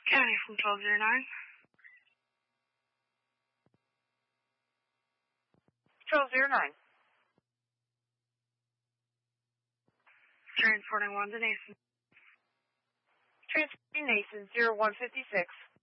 County from 1209. 1209. Transporting 1 to Nason. Transporting Nason 0156.